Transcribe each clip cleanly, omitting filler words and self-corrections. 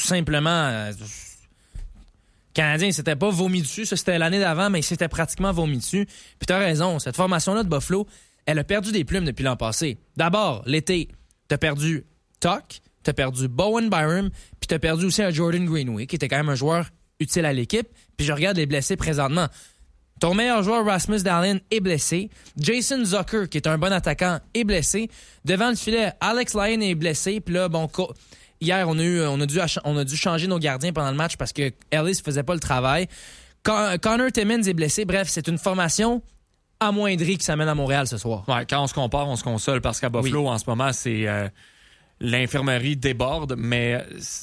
simplement... Canadien, c'était pas vomi dessus. Ça, c'était l'année d'avant, mais il s'était pratiquement vomi dessus. Puis t'as raison, cette formation-là de Buffalo, elle a perdu des plumes depuis l'an passé. D'abord, l'été, t'as perdu Tuck, t'as perdu Bowen Byram, puis t'as perdu aussi un Jordan Greenway, qui était quand même un joueur utile à l'équipe. Puis je regarde les blessés présentement. Ton meilleur joueur, Rasmus Dahlin, est blessé. Jason Zucker, qui est un bon attaquant, est blessé. Devant le filet, Alex Lyon est blessé. Puis là, bon, hier, on a dû changer nos gardiens pendant le match parce que Ellis faisait pas le travail. Connor Timmins est blessé. Bref, c'est une formation amoindrie qui s'amène à Montréal ce soir. Ouais, quand on se compare, on se console parce qu'à Buffalo, en ce moment, c'est l'infirmerie déborde. Mais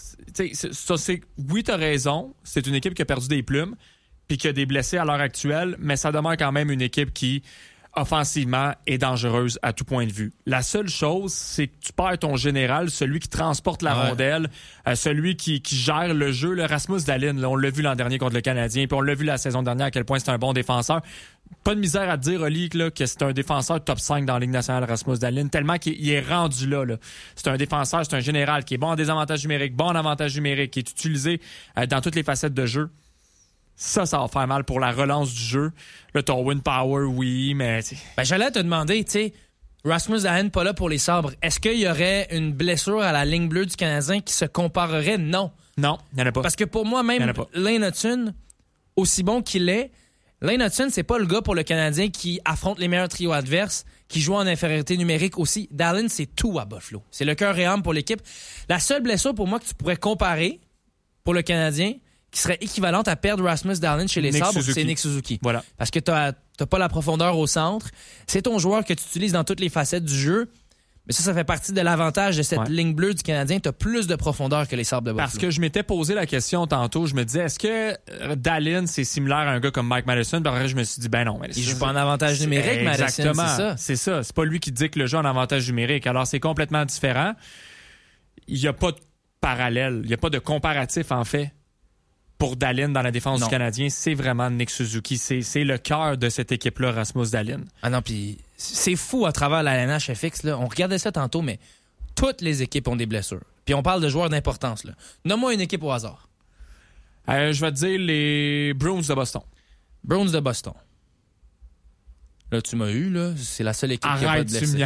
oui, t'as raison. C'est une équipe qui a perdu des plumes puis qui a des blessés à l'heure actuelle, mais ça demeure quand même une équipe qui, offensivement, est dangereuse à tout point de vue. La seule chose, c'est que tu perds ton général, celui qui transporte la rondelle, celui qui gère le jeu. Le Rasmus Dahlin, là, on l'a vu l'an dernier contre le Canadien, puis on l'a vu la saison dernière à quel point c'est un bon défenseur. Pas de misère à te dire, Oli, là, que c'est un défenseur top 5 dans la Ligue nationale, Rasmus Dahlin, tellement qu'il est rendu là. C'est un défenseur, c'est un général qui est bon en désavantage numérique, bon en avantage numérique, qui est utilisé dans toutes les facettes de jeu. Ça va faire mal pour la relance du jeu. Là, ton win power, oui, mais... j'allais te demander, tu sais, Rasmus Dahlin pas là pour les sabres. Est-ce qu'il y aurait une blessure à la ligne bleue du Canadien qui se comparerait? Non. Non, il n'y en a pas. Parce que pour moi, même Lane Hutson, aussi bon qu'il est, Lane Hutson, c'est pas le gars pour le Canadien qui affronte les meilleurs trios adverses, qui joue en infériorité numérique aussi. Dahlin, c'est tout à Buffalo. C'est le cœur et âme pour l'équipe. La seule blessure pour moi que tu pourrais comparer pour le Canadien, qui serait équivalente à perdre Rasmus Dahlin chez les Sabres, c'est Nick Suzuki. Voilà. Parce que t'as pas la profondeur au centre. C'est ton joueur que tu utilises dans toutes les facettes du jeu. Mais ça fait partie de l'avantage de cette ligne bleue du Canadien. T'as plus de profondeur que les Sabres de Buffalo. Parce que je m'étais posé la question tantôt. Je me disais, est-ce que Dahlin, c'est similaire à un gars comme Mike Madison? Puis après, je me suis dit, ben non. Mais il joue pas en avantage numérique, Madison. Exactement. C'est ça. C'est pas lui qui dit que le jeu en avantage numérique. Alors, c'est complètement différent. Il n'y a pas de parallèle. Il n'y a pas de comparatif, en fait. Pour Dahlin dans la défense du Canadien, c'est vraiment Nick Suzuki. C'est le cœur de cette équipe-là, Rasmus Dahlin. Ah non, puis c'est fou à travers la LNH-FX. Là. On regardait ça tantôt, mais toutes les équipes ont des blessures. Puis on parle de joueurs d'importance. Là. Nomme-moi une équipe au hasard. Je vais te dire les Bruins de Boston. Bruins de Boston. Là, tu m'as eu, là. C'est la seule équipe qui a pas de blessés.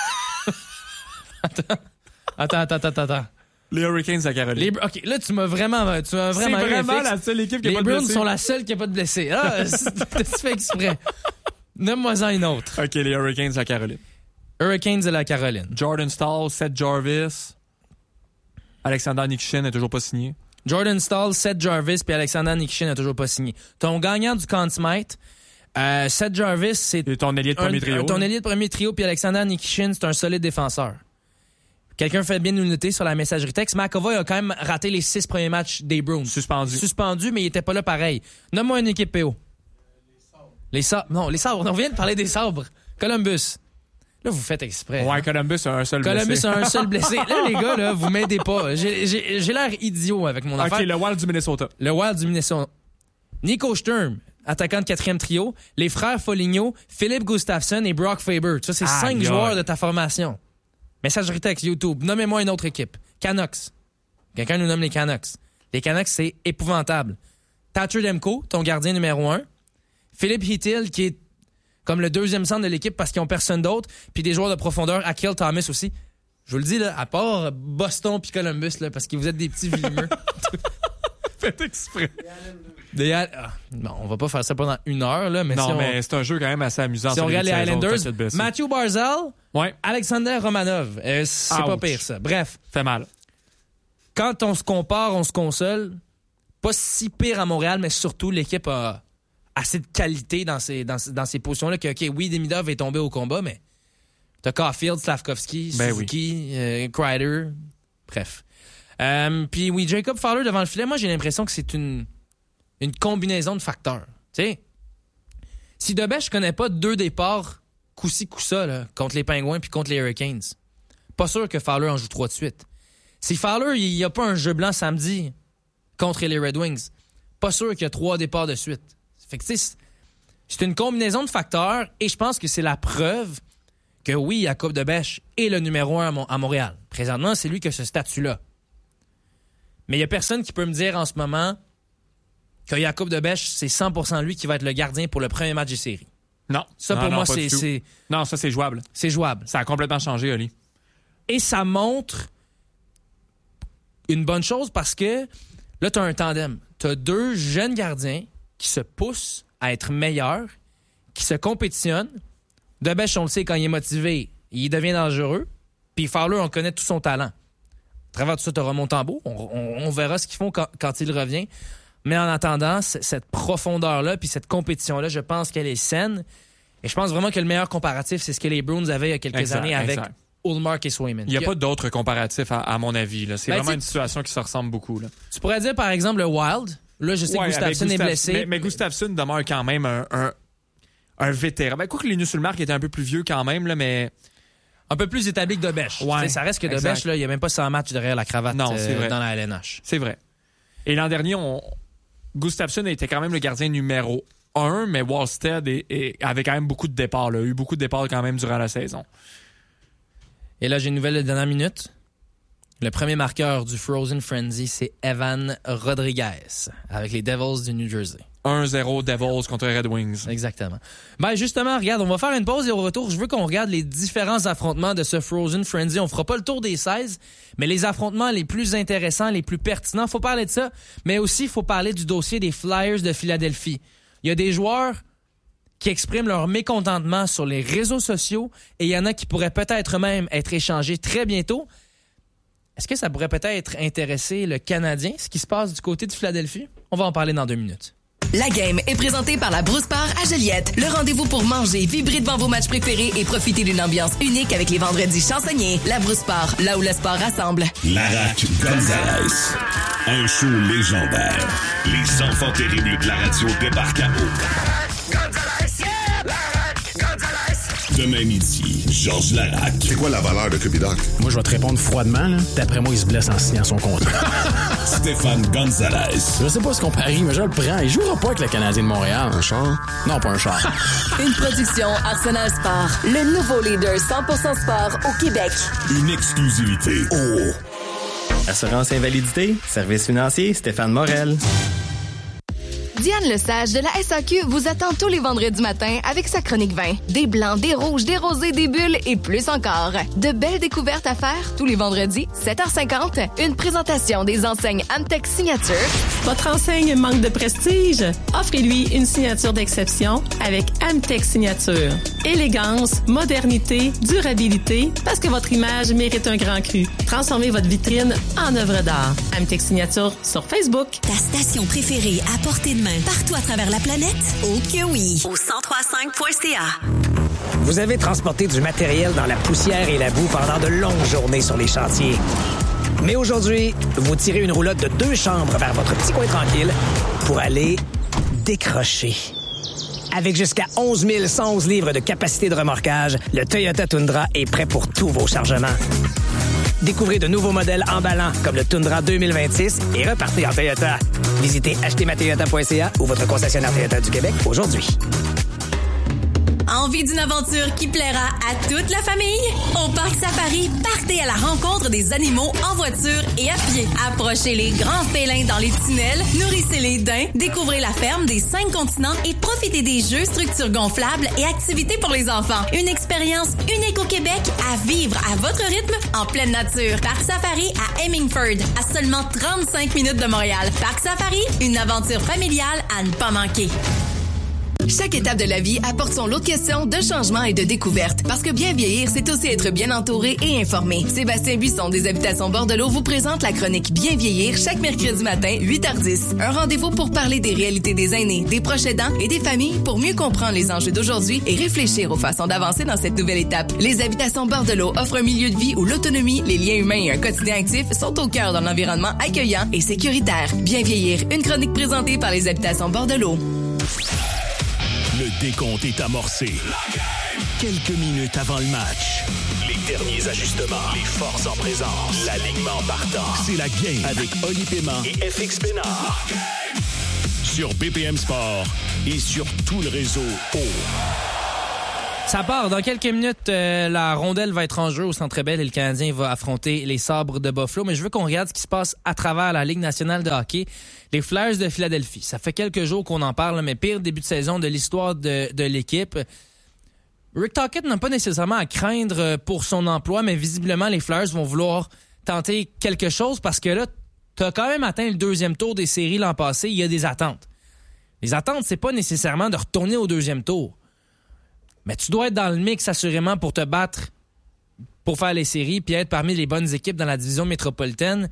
Attends. Les Hurricanes à Caroline. OK, là, tu m'as vraiment c'est vraiment la seule équipe qui n'a pas de blessés. Les Bruins sont la seule qui n'a pas de blessés. Ah, tu fais exprès. Nomme-moi-en une autre. OK, les Hurricanes à Caroline. Hurricanes de la Caroline. Jordan Staal, Seth Jarvis. Alexander Nikishin n'est toujours pas signé. Jordan Staal, Seth Jarvis puis Alexander Nikishin n'a toujours pas signé. Ton gagnant du Conn Smythe, Seth Jarvis, c'est ton ailier de premier trio. Ton ailier de premier trio, puis Alexander Nikishin, c'est un solide défenseur. Quelqu'un fait bien nous noter sur la messagerie texte. McAvoy a quand même raté les 6 premiers matchs des Bruins. Suspendu, mais il était pas là pareil. Nomme-moi une équipe PO. Les Sabres. Non, les Sabres. On vient de parler des Sabres. Columbus. Là, vous faites exprès. Ouais, Columbus a un seul blessé. Columbus a un seul blessé. Là, les gars, là, vous m'aidez pas. J'ai l'air idiot avec mon affaire. OK, le Wild du Minnesota. Le Wild du Minnesota. Nico Sturm, attaquant de 4e trio. Les frères Foligno, Philippe Gustafsson et Brock Faber. Ça, c'est 5 joueurs de ta formation. Messagerie texte, YouTube. Nommez-moi une autre équipe. Canucks. Quelqu'un nous nomme les Canucks. Les Canucks, c'est épouvantable. Thatcher Demko, ton gardien numéro 1. Philippe Hill, qui est comme le deuxième centre de l'équipe parce qu'ils n'ont personne d'autre. Puis des joueurs de profondeur. Akil Thomas aussi. Je vous le dis, là, à part Boston puis Columbus, là, parce que vous êtes des petits vilimeux. Faites exprès. Bon, on va pas faire ça pendant 1 heure, là, mais non, mais c'est un jeu quand même assez amusant. Si on regarde les Islanders, Matthew Barzal, Alexander Romanov. C'est pas pire, ça. Bref. Fait mal. Quand on se compare, on se console. Pas si pire à Montréal, mais surtout, l'équipe a assez de qualité dans ces positions-là que, OK, oui, Demidov est tombé au combat, mais t'as Caulfield, Slavkovski, Suzuki, Kreider. Bref. Puis oui, Jacob Fowler devant le filet, moi j'ai l'impression que c'est une combinaison de facteurs. Tu sais, si Debèche je connais pas 2 départs coup-ci, coup-ça là, contre les Pingouins puis contre les Hurricanes, pas sûr que Fowler en joue 3 de suite. Si Fowler, il n'y a pas un jeu blanc samedi contre les Red Wings, pas sûr qu'il y a 3 départs de suite. Fait que tu sais, c'est une combinaison de facteurs et je pense que c'est la preuve que oui, Jacob Debèche est le numéro 1 à Montréal. Présentement, c'est lui qui a ce statut-là. Mais il y a personne qui peut me dire en ce moment que Jakub de Bech, c'est 100% lui qui va être le gardien pour le premier match des séries. Non. Ça, pour moi, c'est... Non, ça, c'est jouable. C'est jouable. Ça a complètement changé, Oli. Et ça montre une bonne chose parce que là, tu as un tandem. Tu as 2 jeunes gardiens qui se poussent à être meilleurs, qui se compétitionnent. De Bech, on le sait, quand il est motivé, il devient dangereux. Puis Fowler, on connaît tout son talent. À travers tout ça, tu auras Montembeault. On verra ce qu'ils font quand il revient. Mais en attendant, cette profondeur-là puis cette compétition-là, je pense qu'elle est saine. Et je pense vraiment que le meilleur comparatif, c'est ce que les Bruins avaient il y a quelques années avec Ullmark et Swayman. Il n'y a pas d'autres comparatifs, à mon avis. Là. C'est vraiment une situation qui se ressemble beaucoup. Là. Tu pourrais dire, par exemple, le Wild. Là, je sais que Gustafsson est blessé. Mais Gustafsson demeure quand même un vétéran. Ben, quoi que Linus Ullmark était un peu plus vieux quand même, là, mais... Un peu plus établi que de Bech. Ouais, ça reste que de Bech, il n'y a même pas 100 matchs derrière la cravate dans la LNH. C'est vrai. Et l'an dernier, Gustafsson était quand même le gardien numéro 1, mais Wallstead avait quand même beaucoup de départs. Là. Il a eu beaucoup de départs quand même durant la saison. Et là, j'ai une nouvelle de dernière minute. Le premier marqueur du Frozen Frenzy, c'est Evan Rodriguez avec les Devils du New Jersey. 1-0 Devils contre Red Wings. Exactement. Ben justement, regarde, on va faire une pause et au retour, je veux qu'on regarde les différents affrontements de ce Frozen Frenzy. On fera pas le tour des 16, mais les affrontements les plus intéressants, les plus pertinents. Faut parler de ça, mais aussi faut parler du dossier des Flyers de Philadelphie. Il y a des joueurs qui expriment leur mécontentement sur les réseaux sociaux et il y en a qui pourraient peut-être même être échangés très bientôt. Est-ce que ça pourrait peut-être intéresser le Canadien, ce qui se passe du côté de Philadelphie? On va en parler dans 2 minutes. La Game est présentée par la Brousse Bar à Joliette. Le rendez-vous pour manger, vibrer devant vos matchs préférés et profiter d'une ambiance unique avec les vendredis chansonniers. La Brousse Bar, là où le sport rassemble. Larac Gonzalez. Un show légendaire. Les enfants terribles de la radio débarquent à eau. Demain midi, Georges Larac. C'est quoi la valeur de Cupidoc? Moi, je vais te répondre froidement. Là. D'après moi, il se blesse en signant son contrat. Stéphane Gonzalez. Je sais pas ce qu'on parie, mais je le prends. Il jouera pas avec le Canadien de Montréal. Un char? Non, pas un char. Une production Arsenal Sport. Le nouveau leader 100% sport au Québec. Une exclusivité. Oh! Assurance invalidité, service financier, Stéphane Morel. Diane Lesage de la SAQ vous attend tous les vendredis matins avec sa chronique vin. Des blancs, des rouges, des rosés, des bulles et plus encore. De belles découvertes à faire tous les vendredis, 7h50. Une présentation des enseignes Amtech Signature. Votre enseigne manque de prestige? Offrez-lui une signature d'exception avec Amtech Signature. Élégance, modernité, durabilité, parce que votre image mérite un grand cru. Transformez votre vitrine en œuvre d'art. Amtech Signature sur Facebook. Ta station préférée à portée de main partout à travers la planète? Oh que oui! Au 1035.ca. Vous avez transporté du matériel dans la poussière et la boue pendant de longues journées sur les chantiers. Mais aujourd'hui, vous tirez une roulotte de 2 chambres vers votre petit coin tranquille pour aller décrocher. Avec jusqu'à 11 111 livres de capacité de remorquage, le Toyota Tundra est prêt pour tous vos chargements. Découvrez de nouveaux modèles emballants comme le Tundra 2026 et repartez en Toyota. Visitez achetermatoyota.ca ou votre concessionnaire Toyota du Québec aujourd'hui. Envie d'une aventure qui plaira à toute la famille? Au Parc Safari, partez à la rencontre des animaux en voiture et à pied. Approchez les grands félins dans les tunnels, nourrissez les daims, découvrez la ferme des 5 continents et profitez des jeux, structures gonflables et activités pour les enfants. Une expérience unique au Québec à vivre à votre rythme en pleine nature. Parc Safari à Hemingford, à seulement 35 minutes de Montréal. Parc Safari, une aventure familiale à ne pas manquer. Chaque étape de la vie apporte son lot de questions, de changements et de découvertes. Parce que bien vieillir, c'est aussi être bien entouré et informé. Sébastien Buisson des Habitations Bordelot vous présente la chronique Bien vieillir chaque mercredi matin, 8h10. Un rendez-vous pour parler des réalités des aînés, des proches aidants et des familles pour mieux comprendre les enjeux d'aujourd'hui et réfléchir aux façons d'avancer dans cette nouvelle étape. Les Habitations Bordelot offrent un milieu de vie où l'autonomie, les liens humains et un quotidien actif sont au cœur d'un environnement accueillant et sécuritaire. Bien vieillir, une chronique présentée par les Habitations Bordelot. Le décompte est amorcé. Quelques minutes avant le match. Les derniers ajustements. Les forces en présence. L'alignement partant. C'est la game avec Oli Paiement et FX Pénard. Sur BPM Sport et sur tout le réseau Ça part. Dans quelques minutes, la rondelle va être en jeu au Centre Bell et le Canadien va affronter les Sabres de Buffalo. Mais je veux qu'on regarde ce qui se passe à travers la Ligue nationale de hockey. Les Flyers de Philadelphie. Ça fait quelques jours qu'on en parle, mais pire début de saison de l'histoire de l'équipe. Rick Tocchet n'a pas nécessairement à craindre pour son emploi, mais visiblement, les Flyers vont vouloir tenter quelque chose parce que là, tu as quand même atteint le 2e tour des séries l'an passé. Il y a des attentes. Les attentes, c'est pas nécessairement de retourner au 2e tour. Mais tu dois être dans le mix assurément pour te battre pour faire les séries puis être parmi les bonnes équipes dans la division métropolitaine.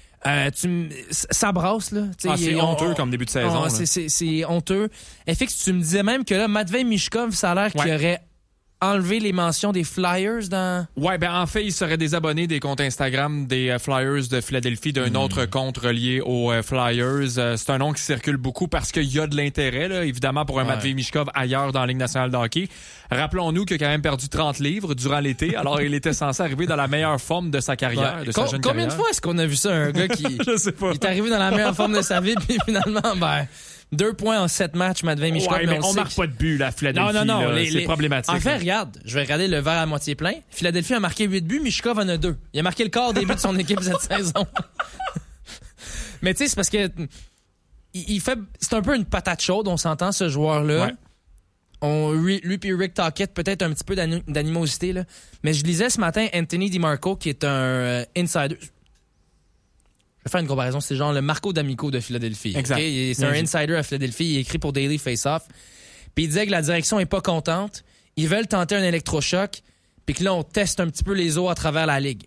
Ça brasse, là. C'est honteux comme début de saison. C'est honteux. FX, tu me disais même que là, Matvei Michkov, ça a l'air qu'il aurait enlevé les mentions des Flyers dans... Ouais, ben en fait, il serait désabonné des comptes Instagram des Flyers de Philadelphie d'un autre compte relié aux Flyers. C'est un nom qui circule beaucoup parce qu'il y a de l'intérêt, là, évidemment, pour un Matvei Michkov ailleurs dans la Ligue nationale de hockey. Rappelons-nous qu'il a quand même perdu 30 livres durant l'été, alors il était censé arriver dans la meilleure forme de sa carrière, de sa jeune Combien carrière. de fois est-ce qu'on a vu ça, un gars qui Je sais pas. Il est arrivé dans la meilleure forme de sa vie, puis finalement, 2 points en 7 matchs, Matvei Michkov. Ouais, mais on marque pas de but, là, Philadelphie. Non, c'est problématique. En fait, regarde, je vais regarder le verre à moitié plein. Philadelphie a marqué 8 buts, Michkov en a 2. Il a marqué le quart des buts de son équipe cette saison. Mais tu sais, c'est parce que c'est un peu une patate chaude, on s'entend, ce joueur-là. Ouais. Lui puis Rick Tocchet, peut-être un petit peu d'animosité, là. Mais je lisais ce matin Anthony DiMarco, qui est un insider. Je vais faire une comparaison, c'est genre le Marco D'Amico de Philadelphie. Exact. Okay? C'est un insider à Philadelphie, il écrit pour Daily Face-Off. Puis il disait que la direction est pas contente. Ils veulent tenter un électrochoc, puis que là, on teste un petit peu les eaux à travers la ligue.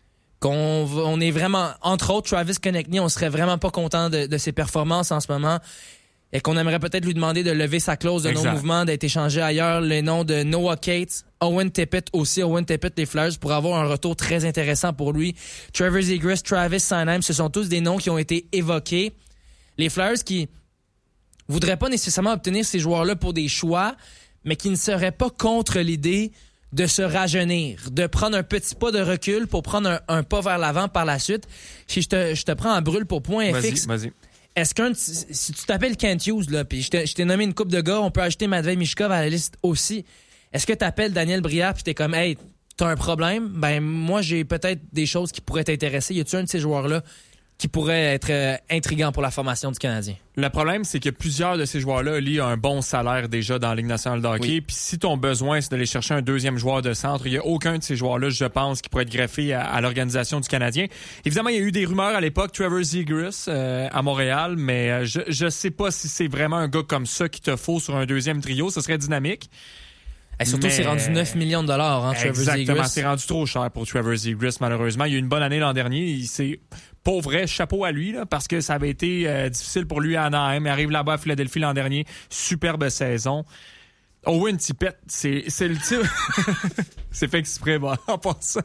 On est vraiment, entre autres, Travis Konechny, on serait vraiment pas content de ses performances en ce moment. Et qu'on aimerait peut-être lui demander de lever sa clause de non-mouvement, d'être échangé ailleurs. Le nom de Noah Cates, Owen Tippett aussi. Owen Tippett, les Flyers, pour avoir un retour très intéressant pour lui. Trevor Zegras, Travis Sanheim, ce sont tous des noms qui ont été évoqués. Les Flyers qui voudraient pas nécessairement obtenir ces joueurs-là pour des choix, mais qui ne seraient pas contre l'idée de se rajeunir, de prendre un petit pas de recul pour prendre un pas vers l'avant par la suite. Si je te prends en brûle pour point FX. Vas-y. Est-ce si tu t'appelles Kent Hughes, là, puis je t'ai nommé une couple de gars, on peut ajouter Matvei Michkov à la liste aussi. Est-ce que t'appelles Daniel Brière puis t'es comme, hey, t'as un problème? Ben, moi, j'ai peut-être des choses qui pourraient t'intéresser. Y a-tu un de ces joueurs-là qui pourrait être intriguant pour la formation du Canadien? Le problème, c'est que plusieurs de ces joueurs-là ont un bon salaire déjà dans la Ligue nationale de hockey. Oui. Puis si ton besoin, c'est d'aller chercher un deuxième joueur de centre, il n'y a aucun de ces joueurs-là, je pense, qui pourrait être greffé à l'organisation du Canadien. Évidemment, il y a eu des rumeurs à l'époque, Trevor Zegras à Montréal, mais je sais pas si c'est vraiment un gars comme ça qu'il te faut sur un deuxième trio. Ce serait dynamique. Et surtout, c'est rendu 9 millions de dollars, hein, Trevor Zegras. Exactement, c'est rendu trop cher pour Trevor Zegras, malheureusement. Il y a eu une bonne année l'an dernier. Pour vrai, chapeau à lui, là, parce que ça avait été difficile pour lui à Anaheim. Il arrive là-bas à Philadelphie l'an dernier. Superbe saison. Owen Tippett, c'est le type... c'est fait exprès, en passant.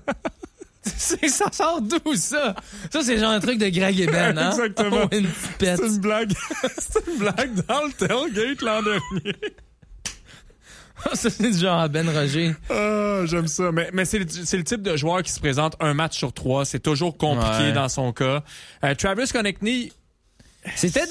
Ça sort d'où, ça? Ça, c'est genre un truc de Greg Eben, hein? Exactement. Owen Tippett. C'est une blague. C'est une blague dans le tailgate l'an dernier. Ça, c'est du genre à Ben Roger. Ah, j'aime ça. Mais c'est le type de joueur qui se présente un match sur 3. C'est toujours compliqué dans son cas. Travis Konechny, c'est peut-être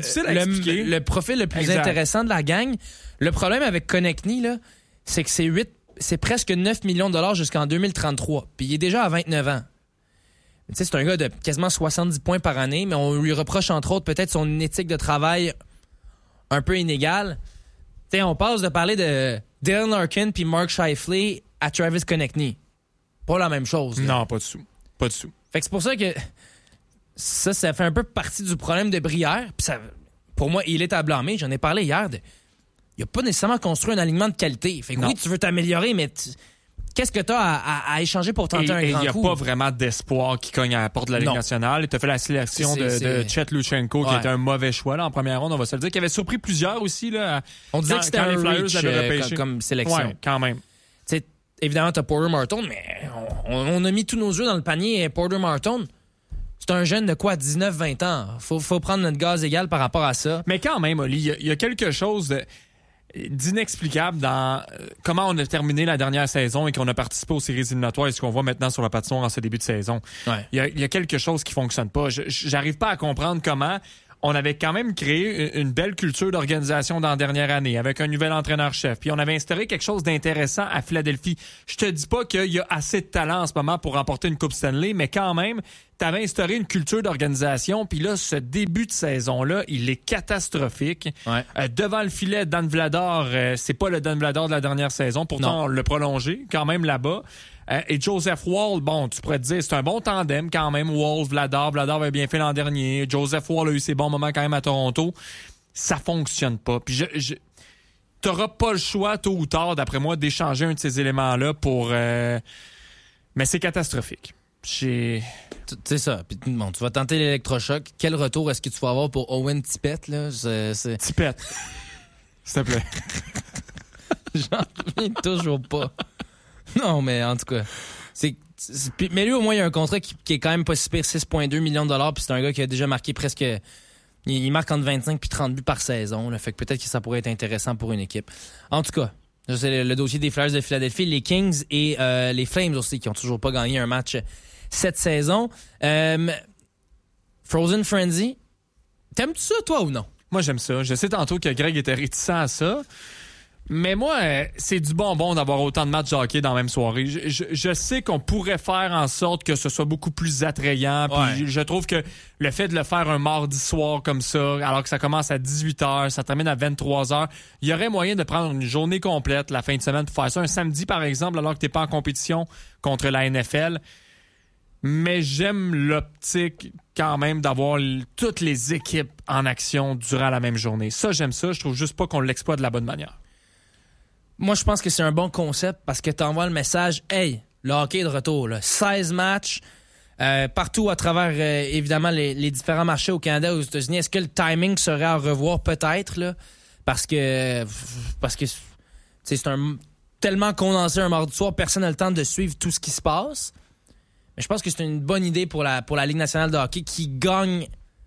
le profil le plus intéressant de la gang. Le problème avec Konechny, là, c'est que c'est presque 9 millions de dollars jusqu'en 2033. Puis il est déjà à 29 ans. Tu sais, c'est un gars de quasiment 70 points par année, mais on lui reproche entre autres peut-être son éthique de travail un peu inégale. T'sais, on passe de parler de Dylan Larkin puis Mark Scheifele à Travis Konechny. Pas la même chose. Là. Non, pas du tout. Pas du tout. Fait que c'est pour ça que ça fait un peu partie du problème de Brière. Puis ça, pour moi, il est à blâmer. J'en ai parlé hier. Il a pas nécessairement construit un alignement de qualité. Fait que oui, tu veux t'améliorer, mais qu'est-ce que tu as à échanger pour tenter un grand coup? Il n'y a pas vraiment d'espoir qui cogne à la porte de la Ligue nationale. Il t'a fait la sélection de Chet Luchenko, qui était un mauvais choix là, en première ronde, on va se le dire, qui avait surpris plusieurs aussi. Là, on disait que c'était un reach comme sélection. Ouais, quand même. T'sais, évidemment, tu as Porter Martin, mais on a mis tous nos œufs dans le panier. Porter Martin, c'est un jeune de quoi, 19-20 ans. Faut prendre notre gaz égal par rapport à ça. Mais quand même, Oli, il y a quelque chose d'inexplicable dans comment on a terminé la dernière saison et qu'on a participé aux séries éliminatoires et ce qu'on voit maintenant sur la patinoire en ce début de saison. Ouais. Il y a quelque chose qui fonctionne pas. J'arrive pas à comprendre comment on avait quand même créé une belle culture d'organisation dans la dernière année avec un nouvel entraîneur-chef. Puis on avait instauré quelque chose d'intéressant à Philadelphie. Je te dis pas qu'il y a assez de talent en ce moment pour remporter une Coupe Stanley, mais quand même, tu avais instauré une culture d'organisation. Puis là, ce début de saison-là, il est catastrophique. Ouais. Devant le filet, Dan Vladar, c'est pas le Dan Vladar de la dernière saison. Pourtant, on l'a prolongé quand même là-bas. Et Joseph Woll, bon, tu pourrais te dire, c'est un bon tandem quand même. Woll, Vladar avait bien fait l'an dernier. Joseph Woll a eu ses bons moments quand même à Toronto. Ça fonctionne pas. Puis t'auras pas le choix, tôt ou tard, d'après moi, d'échanger un de ces éléments-là pour... Mais c'est catastrophique. C'est ça. Puis, bon, tu vas tenter l'électrochoc. Quel retour est-ce que tu vas avoir pour Owen Tippett, là? Tippett. S'il te plaît. J'en reviens toujours pas. Non, mais en tout cas, mais lui, au moins, il y a un contrat qui est quand même pas si pire, 6,2 millions de dollars, puis c'est un gars qui a déjà marqué presque... Il marque entre 25 puis 30 buts par saison, là, fait que peut-être que ça pourrait être intéressant pour une équipe. En tout cas, c'est le dossier des Flyers de Philadelphie, les Kings et les Flames aussi, qui ont toujours pas gagné un match cette saison. Frozen Frenzy, t'aimes-tu ça, toi, ou non? Moi, j'aime ça. Je sais tantôt que Greg était réticent à ça. Mais moi, c'est du bonbon d'avoir autant de matchs de hockey dans la même soirée. Je sais qu'on pourrait faire en sorte que ce soit beaucoup plus attrayant. Puis je trouve que le fait de le faire un mardi soir comme ça, alors que ça commence à 18h, ça termine à 23h, il y aurait moyen de prendre une journée complète la fin de semaine pour faire ça. Un samedi, par exemple, alors que t'es pas en compétition contre la NFL. Mais j'aime l'optique quand même d'avoir toutes les équipes en action durant la même journée. Ça, j'aime ça. Je trouve juste pas qu'on l'exploite de la bonne manière. Moi, je pense que c'est un bon concept parce que tu envoies le message, hey, le hockey est de retour, là. 16 matchs partout à travers, évidemment, les différents marchés au Canada et aux États-Unis. Est-ce que le timing serait à revoir? Peut-être, là, parce que c'est tellement condensé un mardi soir, personne n'a le temps de suivre tout ce qui se passe. Mais je pense que c'est une bonne idée pour la Ligue nationale de hockey qui gagne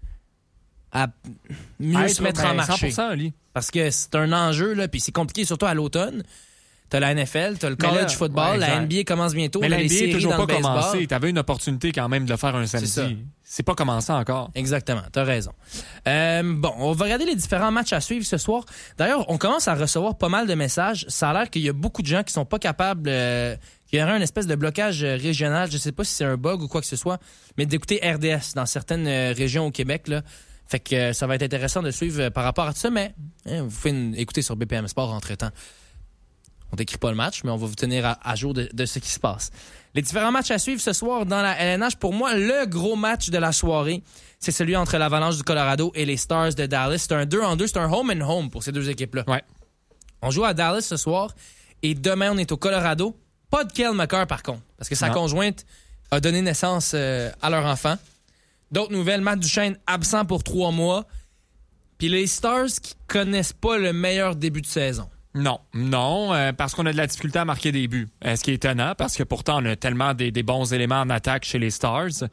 à mieux se mettre en marché. 100%, Ali. Parce que c'est un enjeu, là, puis c'est compliqué, surtout à l'automne. T'as la NFL, t'as le college football, la NBA commence bientôt. Mais la NBA n'est toujours pas commencé. T'avais une opportunité quand même de le faire un samedi. C'est pas commencé encore. Exactement, t'as raison. Bon, on va regarder les différents matchs à suivre ce soir. D'ailleurs, on commence à recevoir pas mal de messages. Ça a l'air qu'il y a beaucoup de gens qui sont pas capables... qu'il y aurait une espèce de blocage régional. Je sais pas si c'est un bug ou quoi que ce soit, mais d'écouter RDS dans certaines régions au Québec, là. Fait que ça va être intéressant de suivre par rapport à tout ça, mais vous pouvez écouter sur BPM Sport entre-temps. On décrit pas le match, mais on va vous tenir à jour de ce qui se passe. Les différents matchs à suivre ce soir dans la LNH, pour moi, le gros match de la soirée, c'est celui entre l'Avalanche du Colorado et les Stars de Dallas. C'est un 2-en-2, c'est un home and home pour ces deux équipes-là. Ouais. On joue à Dallas ce soir et demain, on est au Colorado. Pas de Cale Makar, par contre, parce que sa conjointe a donné naissance à leur enfant. D'autres nouvelles, Matt Duchesne absent pour 3 mois. Puis les Stars qui connaissent pas le meilleur début de saison. Non, parce qu'on a de la difficulté à marquer des buts. Ce qui est étonnant, parce que pourtant, on a tellement des bons éléments en attaque chez les Stars.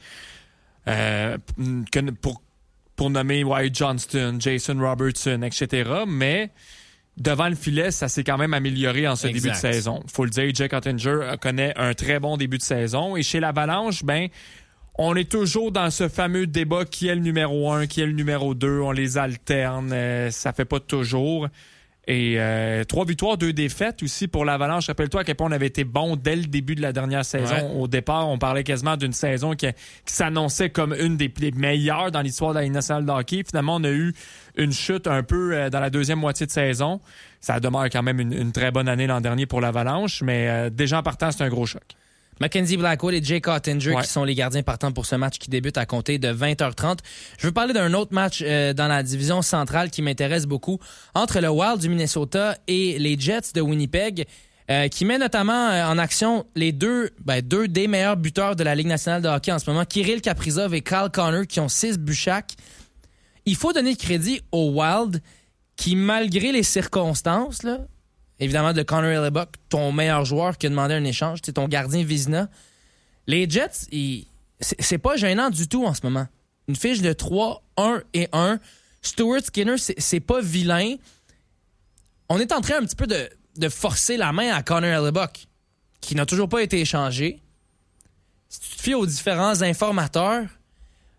Pour nommer Wyatt Johnston, Jason Robertson, etc. Mais devant le filet, ça s'est quand même amélioré en ce début de saison. Faut le dire, Jake Ottinger connaît un très bon début de saison. Et chez l'Avalanche, on est toujours dans ce fameux débat qui est le numéro 1, qui est le numéro 2. On les alterne. Ça fait pas toujours. Et 3 victoires, 2 défaites aussi pour l'Avalanche. Rappelle-toi à quel point on avait été bon dès le début de la dernière saison. Ouais. Au départ, on parlait quasiment d'une saison qui s'annonçait comme une des meilleures dans l'histoire de la Ligue nationale de hockey. Finalement, on a eu une chute un peu dans la deuxième moitié de saison. Ça demeure quand même une très bonne année l'an dernier pour l'Avalanche. Mais déjà en partant, c'est un gros choc. Mackenzie Blackwood et Jake Ottinger qui sont les gardiens partants pour ce match qui débute à compter de 20h30. Je veux parler d'un autre match dans la division centrale qui m'intéresse beaucoup entre le Wild du Minnesota et les Jets de Winnipeg qui met notamment en action les deux des meilleurs buteurs de la Ligue nationale de hockey en ce moment, Kirill Kaprizov et Kyle Connor qui ont 6 buts chaque. Il faut donner le crédit au Wild qui, malgré les circonstances, là, évidemment, de Connor Hellebuyck, ton meilleur joueur qui a demandé un échange, c'est ton gardien Vizina. Les Jets, c'est pas gênant du tout en ce moment. Une fiche de 3-1-1. Stuart Skinner, c'est pas vilain. On est en train un petit peu de forcer la main à Connor Hellebuyck, qui n'a toujours pas été échangé. Si tu te fies aux différents informateurs,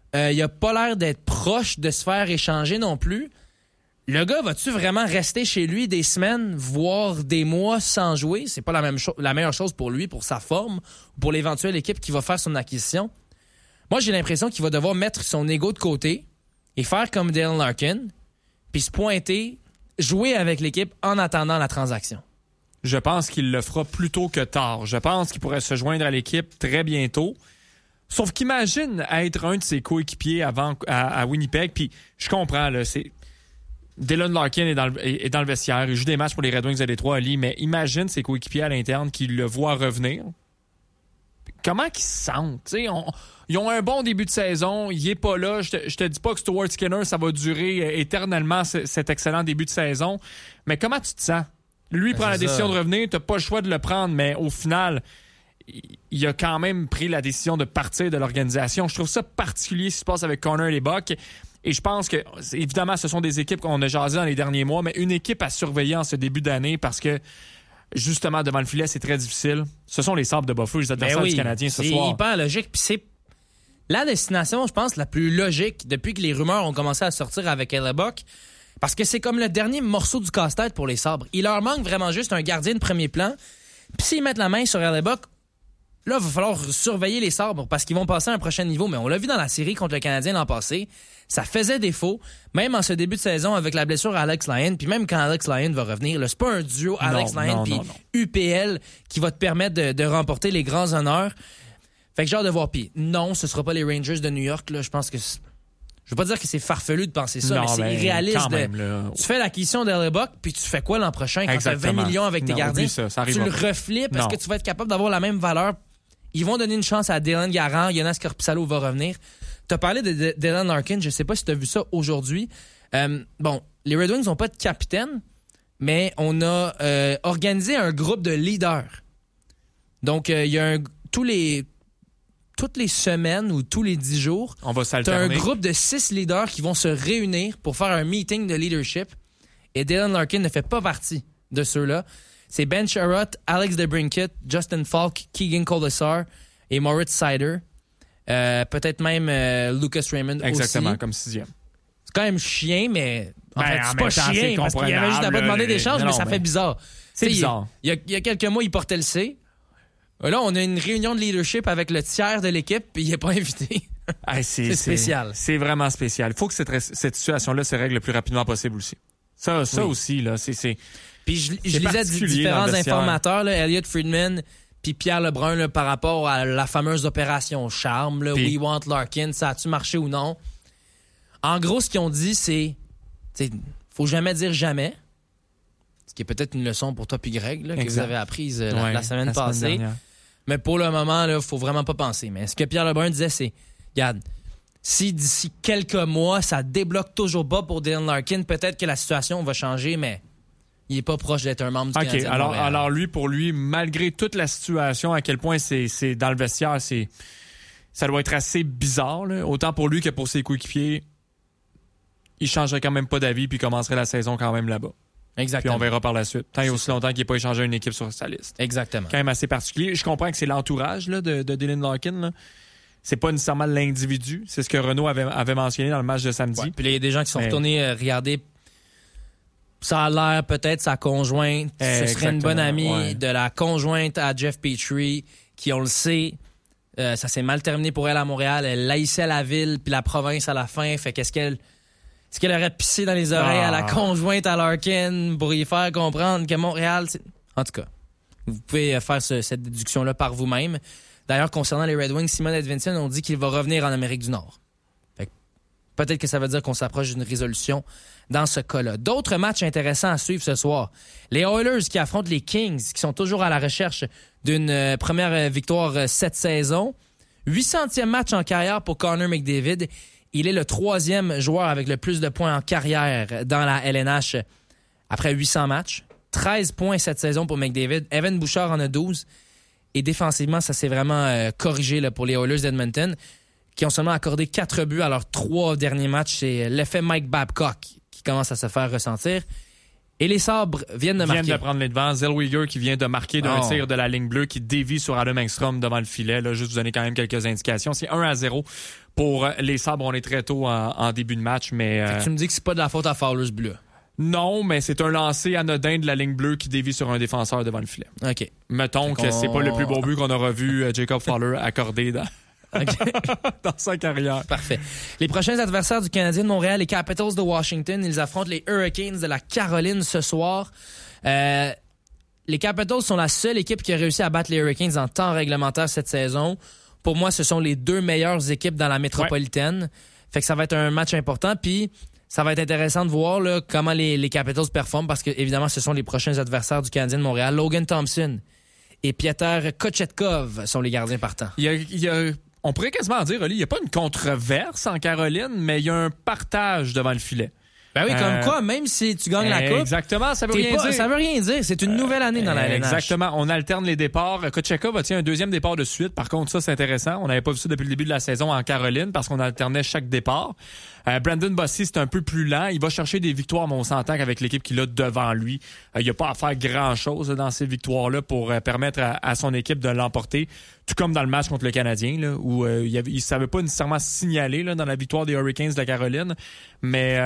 il a pas l'air d'être proche de se faire échanger non plus. Le gars, va-tu vraiment rester chez lui des semaines, voire des mois sans jouer? C'est pas la meilleure chose pour lui, pour sa forme, ou pour l'éventuelle équipe qui va faire son acquisition. Moi, j'ai l'impression qu'il va devoir mettre son ego de côté et faire comme Dylan Larkin, puis se pointer, jouer avec l'équipe en attendant la transaction. Je pense qu'il le fera plus tôt que tard. Je pense qu'il pourrait se joindre à l'équipe très bientôt. Sauf qu'imagine être un de ses coéquipiers à Winnipeg, puis je comprends, là, c'est... Dylan Larkin est dans le vestiaire. Il joue des matchs pour les Red Wings de Détroit, Ali, mais imagine ses coéquipiers à l'interne qui le voient revenir. Comment ils se sentent? Ils ont un bon début de saison. Il est pas là. Je te dis pas que Stuart Skinner, ça va durer éternellement, cet excellent début de saison. Mais comment tu te sens? Lui prend la décision de revenir. T'as pas le choix de le prendre, mais au final, il a quand même pris la décision de partir de l'organisation. Je trouve ça particulier ce qui se passe avec Connor et Buck. Et je pense que, évidemment, ce sont des équipes qu'on a jasées dans les derniers mois, mais une équipe à surveiller en ce début d'année parce que, justement, devant le filet, c'est très difficile. Ce sont les Sabres de Buffalo, les adversaires du Canadien ce soir. C'est hyper logique. Puis c'est la destination, je pense, la plus logique depuis que les rumeurs ont commencé à sortir avec Hellebuck. Parce que c'est comme le dernier morceau du casse-tête pour les Sabres. Il leur manque vraiment juste un gardien de premier plan. Puis s'ils mettent la main sur Hellebuck, là, il va falloir surveiller les Sabres parce qu'ils vont passer à un prochain niveau. Mais on l'a vu dans la série contre le Canadien l'an passé. Ça faisait défaut, même en ce début de saison avec la blessure à Alex Lyon. Puis même quand Alex Lyon va revenir, c'est pas un duo Alex Lyon puis UPL qui va te permettre de remporter les grands honneurs. Fait que j'ai hâte de voir. Puis non, ce sera pas les Rangers de New York. Là. Je pense que... Je veux pas dire que c'est farfelu de penser ça, mais c'est irréaliste. Tu fais l'acquisition d'Hellebuck, puis tu fais quoi l'an prochain quand tu as 20 millions avec tes gardiens? Ça tu le reflippes. Est-ce que tu vas être capable d'avoir la même valeur? Ils vont donner une chance à Dylan Garand. Jonas Korpisalo va revenir. Tu as parlé de Dylan Larkin. Je sais pas si tu as vu ça aujourd'hui. Les Red Wings n'ont pas de capitaine, mais on a organisé un groupe de leaders. Donc, il y a toutes les semaines ou tous les 10 jours, on va s'alterner. T'as un groupe de 6 leaders qui vont se réunir pour faire un meeting de leadership. Et Dylan Larkin ne fait pas partie de ceux-là. C'est Ben Sherratt, Alex DeBrincat, Justin Falk, Keegan Colasar et Moritz Seider. Peut-être même Lucas Raymond. Exactement, aussi. Comme 6e. C'est quand même chien, mais... En fait, c'est pas chien, parce qu'il y avait juste à pas demander d'échange, mais ça fait bizarre. C'est bizarre. Il y a quelques mois, il portait le C. Là, on a une réunion de leadership avec le tiers de l'équipe, puis il n'est pas invité. C'est spécial. C'est vraiment spécial. Il faut que cette situation-là se règle le plus rapidement possible aussi. Ça aussi, là, c'est... Puis je lisais différents informateurs, là, Elliot Friedman puis Pierre Lebrun, là, par rapport à la fameuse opération Charme, là, We Want Larkin, ça a-tu marché ou non? En gros, ce qu'ils ont dit, c'est... faut jamais dire jamais. Ce qui est peut-être une leçon pour toi puis Greg, là, que vous avez apprise la semaine passée. Mais pour le moment, il faut vraiment pas penser. Mais ce que Pierre Lebrun disait, c'est... Regarde, si d'ici quelques mois, ça débloque toujours pas pour Dylan Larkin, peut-être que la situation va changer, mais... Il n'est pas proche d'être un membre du Canadien. Alors pour lui, malgré toute la situation, à quel point c'est dans le vestiaire, ça doit être assez bizarre. Là. Autant pour lui que pour ses coéquipiers, il changerait quand même pas d'avis puis commencerait la saison quand même là-bas. Exactement. Puis on verra par la suite. Tant et aussi longtemps qu'il n'ait pas échangé une équipe sur sa liste. Exactement. Quand même assez particulier. Je comprends que c'est l'entourage là, de Dylan Larkin. Là. C'est pas nécessairement l'individu. C'est ce que Renaud avait mentionné dans le match de samedi. Ouais, puis il y a des gens qui sont retournés regarder... Ça a l'air peut-être sa conjointe. Ce serait une bonne amie de la conjointe à Jeff Petrie, qui, on le sait, ça s'est mal terminé pour elle à Montréal. Elle haïssait la ville puis la province à la fin. Fait qu'est-ce qu'elle aurait pissé dans les oreilles à la conjointe à Larkin pour y faire comprendre que Montréal... En tout cas, vous pouvez faire cette déduction-là par vous-même. D'ailleurs, concernant les Red Wings, Simon Edvinsson, on dit qu'il va revenir en Amérique du Nord. Peut-être que ça veut dire qu'on s'approche d'une résolution dans ce cas-là. D'autres matchs intéressants à suivre ce soir. Les Oilers qui affrontent les Kings, qui sont toujours à la recherche d'une première victoire cette saison. 800e match en carrière pour Connor McDavid. Il est le 3e joueur avec le plus de points en carrière dans la LNH après 800 matchs. 13 points cette saison pour McDavid. Evan Bouchard en a 12. Et défensivement, ça s'est vraiment corrigé là, pour les Oilers d'Edmonton, qui ont seulement accordé 4 buts à leurs 3 derniers matchs. C'est l'effet Mike Babcock qui commence à se faire ressentir. Et les Sabres viennent de marquer. Viennent de prendre les devants. Zellweger qui vient de marquer d'un tir de la ligne bleue qui dévie sur Adam Engstrom devant le filet. Là, juste vous donner quand même quelques indications. C'est 1-0 pour les Sabres. On est très tôt en début de match, mais... Tu me dis que c'est pas de la faute à Fowler's Bleu. Non, mais c'est un lancer anodin de la ligne bleue qui dévie sur un défenseur devant le filet. OK. Mettons que c'est pas le plus beau but qu'on aura vu Jacob Fowler accorder dans sa carrière. Parfait. Les prochains adversaires du Canadien de Montréal, les Capitals de Washington, ils affrontent les Hurricanes de la Caroline ce soir. Les Capitals sont la seule équipe qui a réussi à battre les Hurricanes en temps réglementaire cette saison. Pour moi, ce sont les deux meilleures équipes dans la métropolitaine. Fait que ça va être un match important. Puis, ça va être intéressant de voir là, comment les Capitals performent parce que, évidemment, ce sont les prochains adversaires du Canadien de Montréal. Logan Thompson et Piotr Kochetkov sont les gardiens partants. On pourrait quasiment dire, Oli, il n'y a pas une controverse en Caroline, mais il y a un partage devant le filet. Ben oui, comme quoi, même si tu gagnes la coupe... Exactement, ça veut rien dire. Ça veut rien dire. C'est une nouvelle année dans la LNH. Exactement. On alterne les départs. Kochetkov a un deuxième départ de suite. Par contre, ça, c'est intéressant. On n'avait pas vu ça depuis le début de la saison en Caroline parce qu'on alternait chaque départ. Brandon Bossy, c'est un peu plus lent. Il va chercher des victoires, mais on s'entend qu'avec l'équipe qu'il a devant lui, il n'y a pas à faire grand-chose dans ces victoires-là pour permettre à son équipe de l'emporter. Tout comme dans le match contre le Canadien, là, où il ne savait pas nécessairement signaler là, dans la victoire des Hurricanes de la Caroline. Mais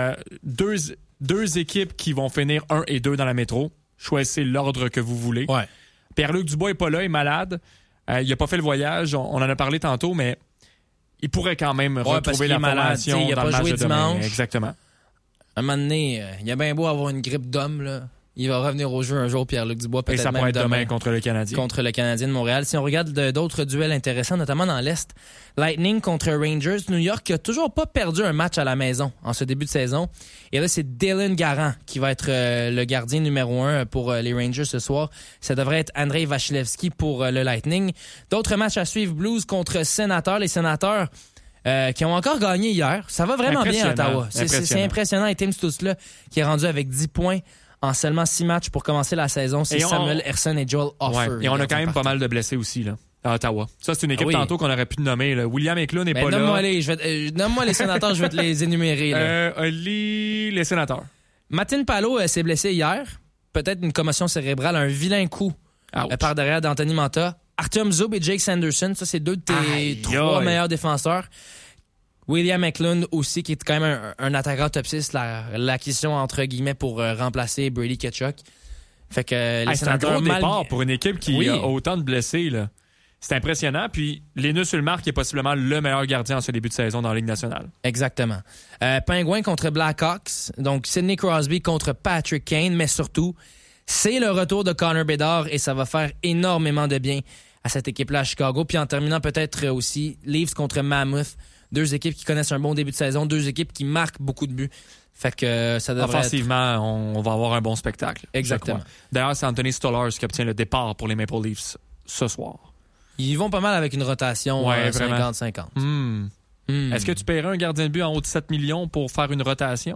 deux équipes qui vont finir 1 et 2 dans la métro. Choisissez l'ordre que vous voulez. Ouais. Pierre-Luc Dubois n'est pas là, il est malade. Il n'a pas fait le voyage. On en a parlé tantôt, mais il pourrait quand même retrouver la formation dans le match de demain. Exactement. À un moment donné, il a bien beau avoir une grippe d'homme, là. Il va revenir au jeu un jour, Pierre-Luc Dubois, peut-être et ça même pourrait être demain contre le Canadien. Contre le Canadien de Montréal. Si on regarde d'autres duels intéressants, notamment dans l'Est, Lightning contre Rangers, New York qui a toujours pas perdu un match à la maison en ce début de saison. Et là, c'est Dylan Garant qui va être le gardien numéro 1 pour les Rangers ce soir. Ça devrait être Andrei Vasilevskiy pour le Lightning. D'autres matchs à suivre, Blues contre Sénateurs. Les Sénateurs qui ont encore gagné hier. Ça va vraiment bien à Ottawa. C'est impressionnant. Et Tim Stützle qui est rendu avec 10 points en seulement 6 matchs pour commencer la saison. C'est Samuel Ersson et Joel Offer. Ouais. Et on a quand même pas mal de blessés aussi là, à Ottawa. Ça, c'est une équipe tantôt qu'on aurait pu nommer. Là. William Eklund n'est pas là. Nomme-moi les Sénateurs, je vais te les énumérer. Les Sénateurs. Matin Pallo s'est blessé hier. Peut-être une commotion cérébrale, un vilain coup par derrière d'Anthony Mantha. Artyom Zub et Jake Sanderson, ça, c'est deux de tes 3 meilleurs défenseurs. William Eklund aussi, qui est quand même un attaquant top 6, l'acquisition entre guillemets pour remplacer Brady Tkachuk. Fait que c'est un gros départ pour une équipe qui a autant de blessés. Là. C'est impressionnant. Puis Linus Ullmark est possiblement le meilleur gardien en ce début de saison dans la Ligue nationale. Exactement. Penguins contre Blackhawks. Donc Sidney Crosby contre Patrick Kane. Mais surtout, c'est le retour de Connor Bedard et ça va faire énormément de bien à cette équipe-là à Chicago. Puis en terminant peut-être aussi Leafs contre Mammoth. 2 équipes qui connaissent un bon début de saison, 2 équipes qui marquent beaucoup de buts. Fait que ça devrait offensivement, on va avoir un bon spectacle. Exactement. D'ailleurs, c'est Anthony Stolarz qui obtient le départ pour les Maple Leafs ce soir. Ils vont pas mal avec une rotation 50-50. Est-ce que tu paierais un gardien de but en haut de 7 millions pour faire une rotation?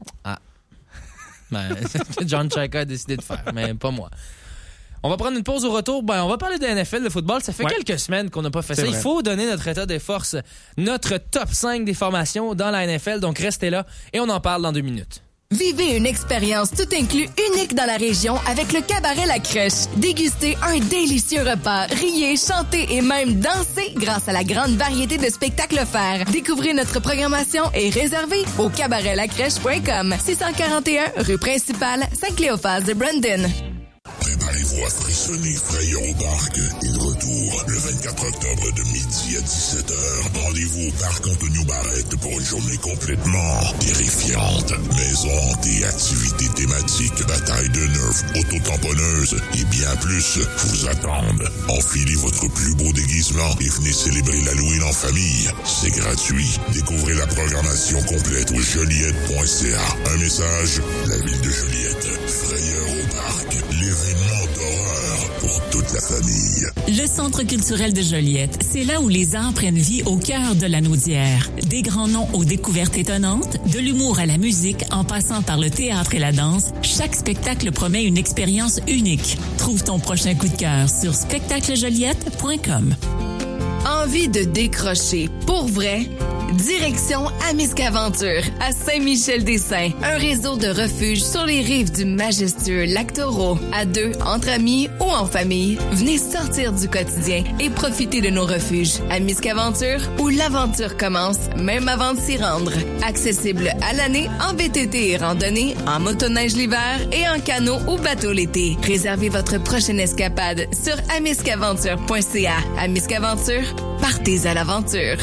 John Chayka a décidé de faire, mais pas moi. On va prendre une pause au retour. On va parler de NFL, de football. Ça fait quelques semaines qu'on n'a pas fait ça. Il faut donner notre état des forces, notre top 5 des formations dans la NFL. Donc, restez là et on en parle dans 2 minutes. Vivez une expérience tout inclus unique dans la région avec le Cabaret La Crèche. Dégustez un délicieux repas, riez, chantez et même dansez grâce à la grande variété de spectacles offerts. Découvrez notre programmation et réservez au cabaretlacrèche.com. 641 rue principale, Saint-Cléophas de Brandon. Préparez-vous à frissonner, frayeur au parc et de retour le 24 octobre de midi à 17h. Rendez-vous au parc Antonio Barrette pour une journée complètement terrifiante. Maison hantée, activités thématiques, bataille de nerfs, auto-tamponneuses et bien plus vous attendent. Enfilez votre plus beau déguisement et venez célébrer l'Halloween en famille. C'est gratuit. Découvrez la programmation complète au joliette.ca. Un message, la ville de Joliette. Frayeur au parc. L'événement d'horreur pour toute la famille. Le Centre culturel de Joliette, c'est là où les arts prennent vie au cœur de la Naudière. Des grands noms aux découvertes étonnantes, de l'humour à la musique, en passant par le théâtre et la danse, chaque spectacle promet une expérience unique. Trouve ton prochain coup de cœur sur spectaclejoliette.com. Envie de décrocher pour vrai? Direction Amiscaventure, à Saint-Michel-des-Saints. Un réseau de refuges sur les rives du majestueux lac Taureau. À deux, entre amis ou en famille, venez sortir du quotidien et profiter de nos refuges. Amiscaventure, où l'aventure commence, même avant de s'y rendre. Accessible à l'année en VTT et randonnée, en motoneige l'hiver et en canot ou bateau l'été. Réservez votre prochaine escapade sur amiscaventure.ca. Amiscaventure, partez à l'aventure.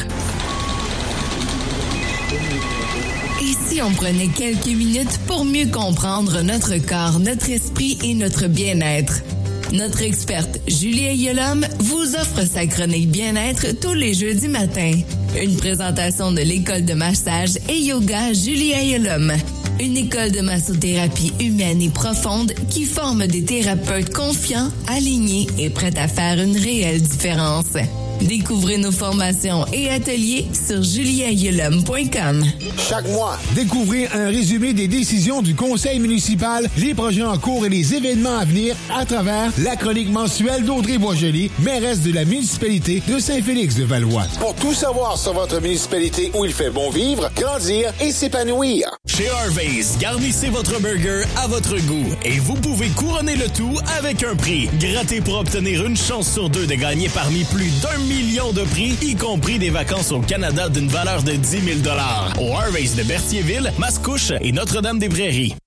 Et si on prenait quelques minutes pour mieux comprendre notre corps, notre esprit et notre bien-être? Notre experte Julie Ayeulhomme vous offre sa chronique bien-être tous les jeudis matins. Une présentation de l'école de massage et yoga Julie Ayeulhomme. Une école de massothérapie humaine et profonde qui forme des thérapeutes confiants, alignés et prêts à faire une réelle différence. Découvrez nos formations et ateliers sur julieayeulhomme.com. Chaque mois, découvrez un résumé des décisions du conseil municipal, les projets en cours et les événements à venir à travers la chronique mensuelle d'Audrey Boisjoli, mairesse de la municipalité de Saint-Félix-de-Valois. Pour tout savoir sur votre municipalité où il fait bon vivre, grandir et s'épanouir. Chez Harvey's, garnissez votre burger à votre goût et vous pouvez couronner le tout avec un prix. Grattez pour obtenir une chance sur 2 de gagner parmi plus d'1 million de prix, y compris des vacances au Canada d'une valeur de 10 000 $ au Harvey's de Berthierville, Mascouche et Notre-Dame-des-Prairies.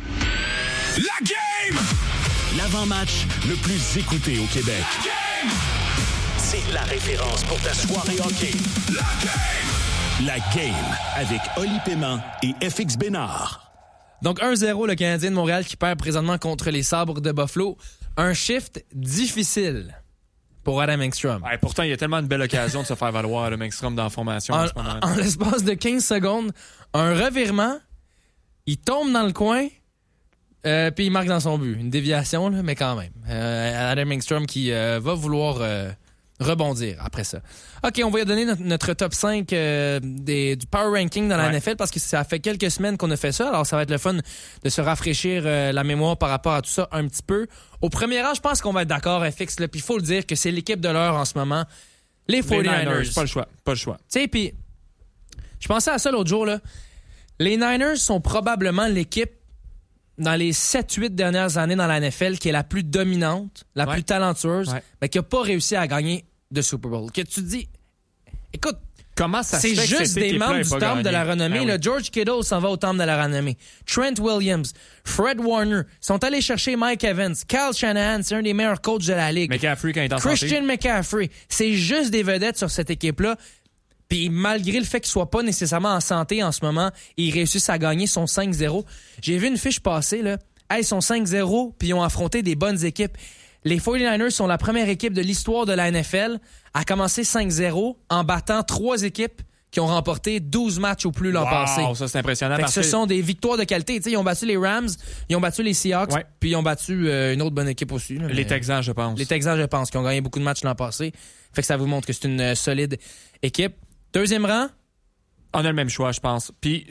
La game! L'avant-match le plus écouté au Québec. C'est la référence pour ta soirée hockey. La game avec Oli Paiement et FX Bénard. Donc 1-0, le Canadien de Montréal qui perd présentement contre les Sabres de Buffalo. Un shift difficile pour Adam Engstrom. Ouais, pourtant, il y a tellement de belles occasions de se faire valoir, Adam Engstrom, dans la formation en ce moment. En l'espace de 15 secondes, un revirement, il tombe dans le coin, puis il marque dans son but. Une déviation, là, mais quand même. Adam Engstrom qui va vouloir rebondir après ça. OK, on va lui donner notre top 5 du Power Ranking dans la NFL parce que ça fait quelques semaines qu'on a fait ça. Alors, ça va être le fun de se rafraîchir la mémoire par rapport à tout ça un petit peu. Au premier rang, je pense qu'on va être d'accord, FX. Puis il faut le dire que c'est l'équipe de l'heure en ce moment. Les 49ers. Pas le choix. Tu sais, puis je pensais à ça l'autre jour, là. Les Niners sont probablement l'équipe dans les 7-8 dernières années dans la NFL qui est la plus dominante, la plus talentueuse, mais qui n'a pas réussi à gagner de Super Bowl. Que tu te dis, écoute, comment ça c'est se fait juste des membres du temple de la renommée. Ben oui. George Kittle s'en va au temple de la renommée. Trent Williams, Fred Warner sont allés chercher Mike Evans. Kyle Shanahan, c'est un des meilleurs coachs de la ligue. McCaffrey quand il est en Christian santé. McCaffrey. C'est juste des vedettes sur cette équipe-là. Puis malgré le fait qu'ils soient pas nécessairement en santé en ce moment, ils réussissent à gagner son 5-0. J'ai vu une fiche passer, là. Ils sont 5-0, puis ils ont affronté des bonnes équipes. Les 49ers sont la première équipe de l'histoire de la NFL à commencer 5-0 en battant 3 équipes qui ont remporté 12 matchs ou plus l'an passé. Ça, c'est impressionnant. Fait que ce sont des victoires de qualité. T'sais, ils ont battu les Rams, ils ont battu les Seahawks, puis ils ont battu une autre bonne équipe aussi. Là, les Texans, je pense. Les Texans, je pense, qui ont gagné beaucoup de matchs l'an passé. Fait que ça vous montre que c'est une solide équipe. Deuxième rang? On a le même choix, je pense. Puis...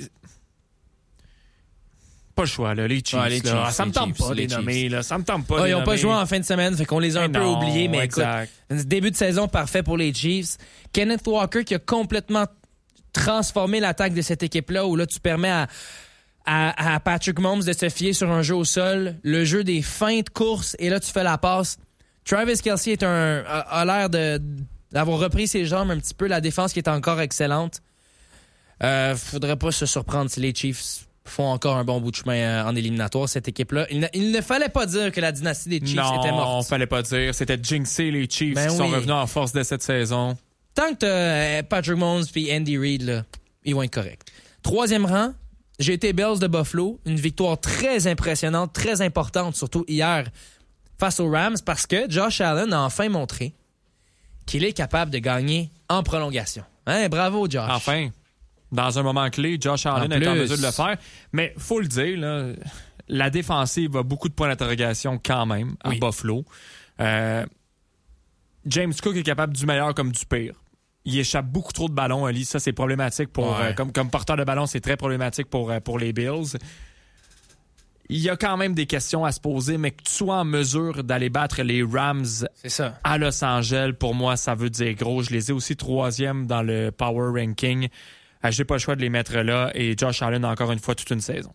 Pas le choix, là. Les Chiefs, là. Ça me tente pas de les nommer, là. Ça me tente pas de les nommer. Ils n'ont pas joué en fin de semaine, fait qu'on les a un peu oubliés, mais exact. Écoute, début de saison parfait pour les Chiefs. Kenneth Walker qui a complètement transformé l'attaque de cette équipe-là, où là, tu permets à Patrick Mahomes de se fier sur un jeu au sol, le jeu des feintes courses, et là, tu fais la passe. Travis Kelce a l'air d'avoir repris ses jambes un petit peu, la défense qui est encore excellente. Faudrait pas se surprendre si les Chiefs font encore un bon bout de chemin en éliminatoire, cette équipe-là. Il ne fallait pas dire que la dynastie des Chiefs était morte. Non, fallait pas dire. C'était jinxé, les Chiefs qui sont revenus en force de cette saison. Tant que t'as Patrick Mahomes et Andy Reid, là, ils vont être corrects. Troisième rang, j'ai été Bills de Buffalo. Une victoire très impressionnante, très importante, surtout hier, face aux Rams, parce que Josh Allen a enfin montré qu'il est capable de gagner en prolongation. Hein? Bravo, Josh. Enfin. Dans un moment clé, Josh Allen est en mesure de le faire. Mais faut le dire, là, la défensive a beaucoup de points d'interrogation quand même à Buffalo. James Cook est capable du meilleur comme du pire. Il échappe beaucoup trop de ballons, Ali. Ça, c'est problématique pour comme porteur de ballon, c'est très problématique pour les Bills. Il y a quand même des questions à se poser, mais que tu sois en mesure d'aller battre les Rams à Los Angeles, pour moi, ça veut dire gros. Je les ai aussi 3e dans le Power Ranking. j'ai pas le choix de les mettre là. Et Josh Allen, encore une fois, toute une saison.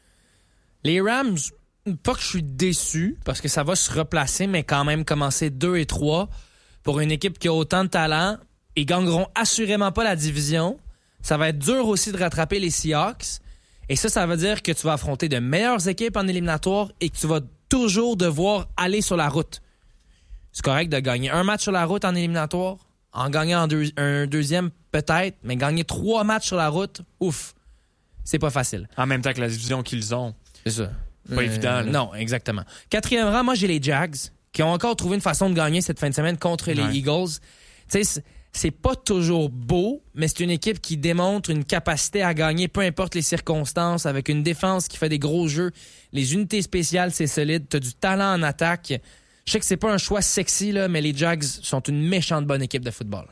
Les Rams, pas que je suis déçu, parce que ça va se replacer, mais quand même commencer 2-3 pour une équipe qui a autant de talent. Ils gagneront assurément pas la division. Ça va être dur aussi de rattraper les Seahawks. Et ça veut dire que tu vas affronter de meilleures équipes en éliminatoire et que tu vas toujours devoir aller sur la route. C'est correct de gagner un match sur la route en éliminatoire, en gagnant un deuxième peut-être, mais gagner 3 matchs sur la route, ouf, c'est pas facile. En même temps que la division qu'ils ont. C'est ça. Pas évident. Là. Non, exactement. 4e rang, moi j'ai les Jags, qui ont encore trouvé une façon de gagner cette fin de semaine contre les Eagles. Tu sais, c'est pas toujours beau, mais c'est une équipe qui démontre une capacité à gagner, peu importe les circonstances, avec une défense qui fait des gros jeux. Les unités spéciales, c'est solide. T'as du talent en attaque. Je sais que c'est pas un choix sexy, là, mais les Jags sont une méchante bonne équipe de football.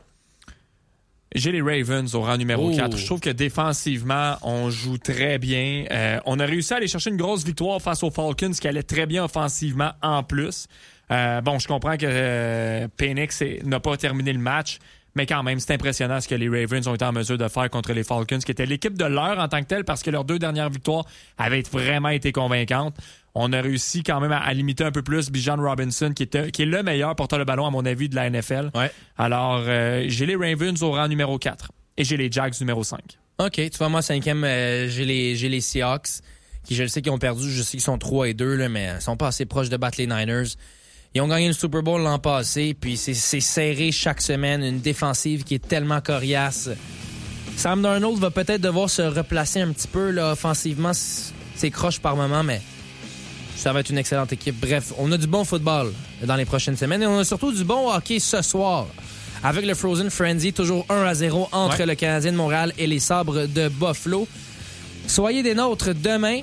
J'ai les Ravens au rang numéro 4. Je trouve que défensivement, on joue très bien. On a réussi à aller chercher une grosse victoire face aux Falcons, qui allait très bien offensivement en plus. Je comprends que Penix n'a pas terminé le match, mais quand même, c'est impressionnant ce que les Ravens ont été en mesure de faire contre les Falcons, qui était l'équipe de l'heure en tant que telle, parce que leurs 2 dernières victoires avaient vraiment été convaincantes. On a réussi quand même à limiter un peu plus Bijan Robinson, qui est le meilleur porteur de ballon, à mon avis, de la NFL. Ouais. Alors, j'ai les Ravens au rang numéro 4 et j'ai les Jags numéro 5. OK. Tu vois, moi, 5e, j'ai les Seahawks, qui, je le sais qu'ils ont perdu. Je sais qu'ils sont 3-2, là, mais ils sont pas assez proches de battre les Niners. Ils ont gagné le Super Bowl l'an passé, puis c'est serré chaque semaine. Une défensive qui est tellement coriace. Sam Darnold va peut-être devoir se replacer un petit peu là, offensivement. C'est croche par moment, mais ça va être une excellente équipe. Bref, on a du bon football dans les prochaines semaines et on a surtout du bon hockey ce soir. Avec le Frozen Frenzy, toujours 1-0 entre le Canadien de Montréal et les Sabres de Buffalo. Soyez des nôtres demain,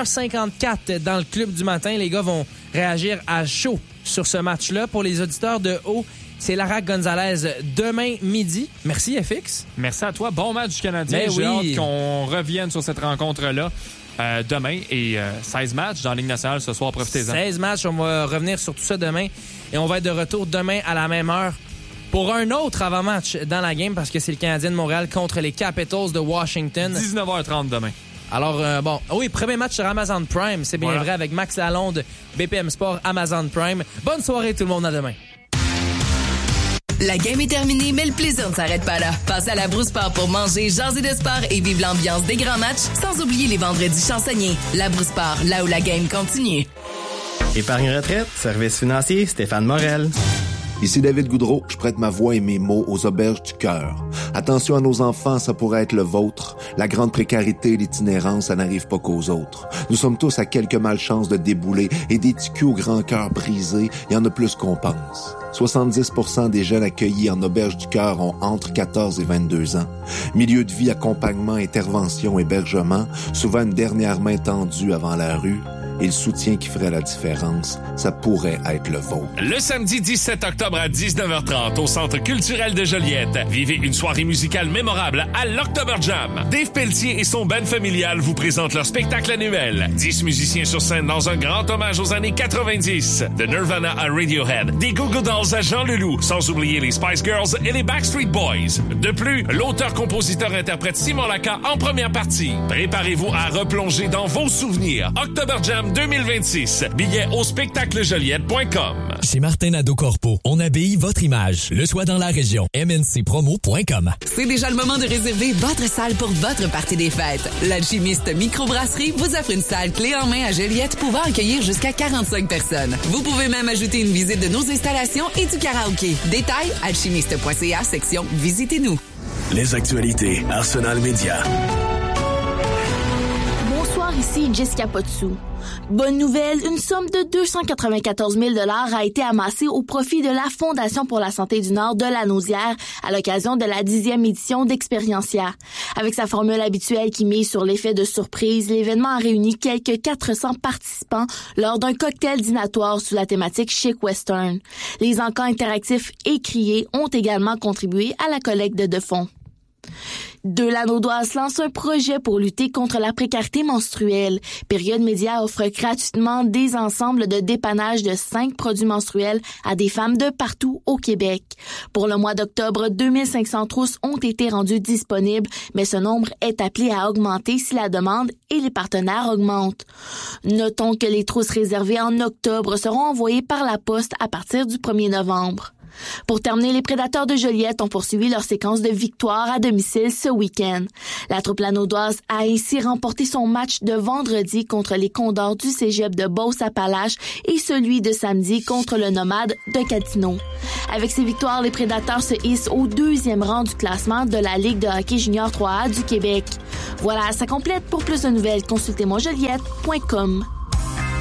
5h54 dans le club du matin. Les gars vont réagir à chaud sur ce match-là. Pour les auditeurs de haut, c'est Lara Gonzalez demain midi. Merci, FX. Merci à toi. Bon match du Canadien. Ben J'ai oui. hâte qu'on revienne sur cette rencontre-là demain. Et 16 matchs dans la Ligue nationale ce soir. Profitez-en. 16 matchs. On va revenir sur tout ça demain. Et on va être de retour demain à la même heure pour un autre avant-match dans la game, parce que c'est le Canadien de Montréal contre les Capitals de Washington. 19h30 demain. Alors, oui, premier match sur Amazon Prime, c'est bien vrai, avec Max Lalonde, BPM Sport, Amazon Prime. Bonne soirée tout le monde, à demain. La game est terminée, mais le plaisir ne s'arrête pas là. Passez à la Brousse Sport pour manger, jaser de sport et vivre l'ambiance des grands matchs, sans oublier les vendredis chansonniers. La Brousse Sport, là où la game continue. Épargne retraite, service financier, Stéphane Morel. Ici David Goudreau, je prête ma voix et mes mots aux auberges du cœur. Attention à nos enfants, ça pourrait être le vôtre. La grande précarité et l'itinérance, ça n'arrive pas qu'aux autres. Nous sommes tous à quelques malchances de débouler et des ticus au grand cœur brisé, il y en a plus qu'on pense. 70% des jeunes accueillis en auberge du cœur ont entre 14 et 22 ans. Milieu de vie, accompagnement, intervention, hébergement, souvent une dernière main tendue avant la rue. Et le soutien qui ferait la différence, ça pourrait être le vôtre. Le samedi 17 octobre à 19h30 au Centre culturel de Joliette, vivez une soirée musicale mémorable à l'October Jam. Dave Pelletier et son band familial vous présentent leur spectacle annuel. 10 musiciens sur scène dans un grand hommage aux années 90. De Nirvana à Radiohead, des Goo Goo Dolls à Jean Leloup, sans oublier les Spice Girls et les Backstreet Boys. De plus, l'auteur-compositeur-interprète Simon Laka en première partie. Préparez-vous à replonger dans vos souvenirs. October Jam 2026. Billets au spectaclejoliette.com. Chez Martin Nadeau Corpo, on habille votre image. Le choix dans la région. mncpromo.com. C'est déjà le moment de réserver votre salle pour votre partie des fêtes. L'Alchimiste Microbrasserie vous offre une salle clé en main à Joliette pouvant accueillir jusqu'à 45 personnes. Vous pouvez même ajouter une visite de nos installations et du karaoké. Détails, alchimiste.ca, section Visitez-nous. Les actualités Arsenal Média. Bonsoir, ici Jessica Potsou. Bonne nouvelle, une somme de 294 000 $ a été amassée au profit de la Fondation pour la santé du Nord de Lanaudière à l'occasion de la 10e édition d'Expériencia. Avec sa formule habituelle qui mise sur l'effet de surprise, l'événement a réuni quelques 400 participants lors d'un cocktail dînatoire sous la thématique Chic Western. Les encans interactifs et criés ont également contribué à la collecte de fonds. Delanaudoise lance un projet pour lutter contre la précarité menstruelle. Période Média offre gratuitement des ensembles de dépannage de 5 produits menstruels à des femmes de partout au Québec. Pour le mois d'octobre, 2500 trousses ont été rendues disponibles, mais ce nombre est appelé à augmenter si la demande et les partenaires augmentent. Notons que les trousses réservées en octobre seront envoyées par la poste à partir du 1er novembre. Pour terminer, les Prédateurs de Joliette ont poursuivi leur séquence de victoires à domicile ce week-end. La troupe lanaudoise a ainsi remporté son match de vendredi contre les Condors du cégep de Beauce-Appalaches et celui de samedi contre le Nomade de Gatineau. Avec ces victoires, les Prédateurs se hissent au 2e rang du classement de la Ligue de hockey junior 3A du Québec. Voilà, ça complète. Pour plus de nouvelles, consultez monjoliette.com.